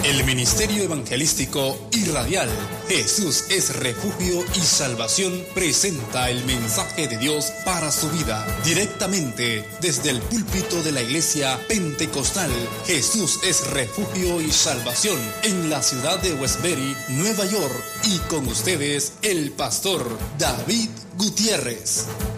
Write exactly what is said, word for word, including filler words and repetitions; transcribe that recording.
El Ministerio Evangelístico y Radial Jesús es Refugio y Salvación presenta el mensaje de Dios para su vida, directamente desde el púlpito de la Iglesia Pentecostal Jesús es Refugio y Salvación en la ciudad de Westbury, Nueva York, y con ustedes el pastor David Gutiérrez.